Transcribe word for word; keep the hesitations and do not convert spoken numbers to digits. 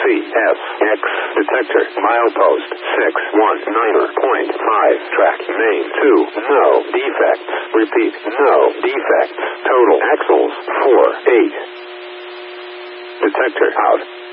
F, X, detector, milepost, six one niner point five, track, main, two, no defects, repeat, no defects, total axles, four eight, detector, out.